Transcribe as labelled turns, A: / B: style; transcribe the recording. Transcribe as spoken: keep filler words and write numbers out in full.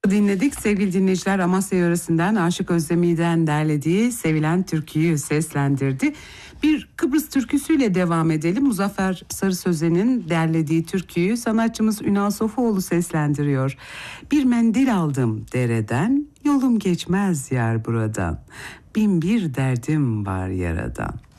A: Dinledik sevgili dinleyiciler. Amasya yöresinden Aşık Özdemi'den derlediği sevilen türküyü seslendirdi. Bir Kıbrıs türküsüyle devam edelim. Muzaffer Sarı Sözen'in derlediği türküyü sanatçımız Ünal Sofuoğlu seslendiriyor. Bir mendil aldım dereden, yolum geçmez yar buradan. Bin bir derdim var yaradan.